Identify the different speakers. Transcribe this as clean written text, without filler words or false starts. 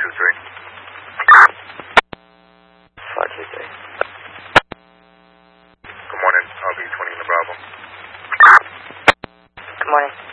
Speaker 1: 523.
Speaker 2: Good morning. I'll be 20 in the Bravo.
Speaker 1: Good morning.